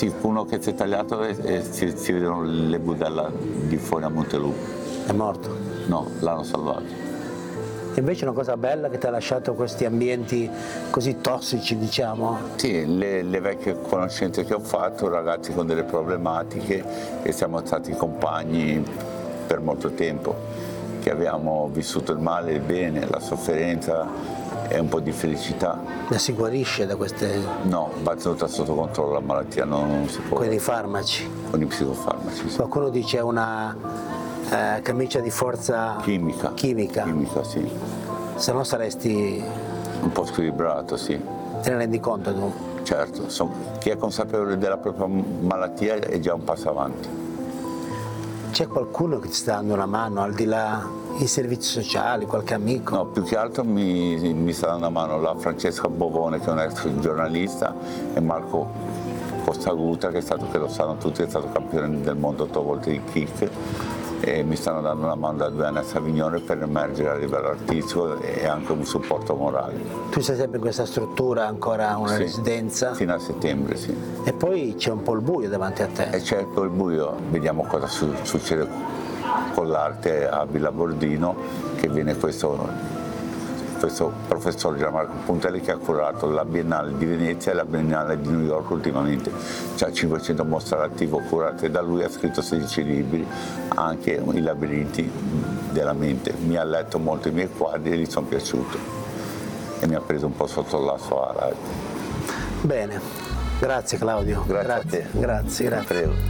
Sì, uno che si è tagliato e si vedono le budella di fuori a Montelupo. È morto. No, l'hanno salvato. E invece una cosa bella che ti ha lasciato questi ambienti così tossici, diciamo? Sì, le vecchie conoscenze che ho fatto, ragazzi con delle problematiche e siamo stati compagni per molto tempo, che abbiamo vissuto il male e il bene, la sofferenza e un po' di felicità. La si guarisce da queste... No, va tenuta sotto controllo la malattia, non si può. con i farmaci? Con i psicofarmaci, sì. Qualcuno dice una camicia di forza Chimica. chimica. Chimica, sì. Se no saresti... Un po' squilibrato, sì. Te ne rendi conto tu? Certo, chi è consapevole della propria malattia è già un passo avanti. C'è qualcuno che ti sta dando una mano, al di là i servizi sociali, qualche amico? No, più che altro mi sta dando una mano la Francesca Bovone, che è un ex giornalista, e Marco Costaguta, che lo sanno tutti, è stato campione del mondo 8 volte di kick, e mi stanno dando una mano da 2 anni a Savignone per emergere a livello artistico e anche un supporto morale. Tu sei sempre in questa struttura, ancora una Sì, residenza? fino a settembre, sì. E poi c'è un po' il buio davanti a te. E certo il buio, vediamo cosa succede con l'arte a Villa Bordino, che viene questo professor Gianmarco Puntelli, che ha curato la Biennale di Venezia e la Biennale di New York ultimamente. C'ha 500 mostre all'attivo curate da lui, ha scritto 16 libri, anche I labirinti della mente. Mi ha letto molto i miei quadri e gli sono piaciuti e mi ha preso un po' sotto la sua ala. Bene, grazie Claudio. Grazie a te. Grazie. Prego.